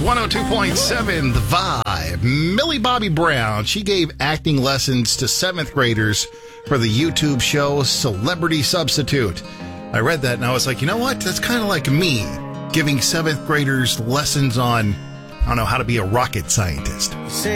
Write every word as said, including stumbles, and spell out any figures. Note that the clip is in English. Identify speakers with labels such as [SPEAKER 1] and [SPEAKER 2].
[SPEAKER 1] one oh two point seven, The Vibe. Millie Bobby Brown, she gave acting lessons to seventh graders for the YouTube show Celebrity Substitute. I read that and I was like, you know what? That's kind of like me giving seventh graders lessons on, I don't know, how to be a rocket scientist.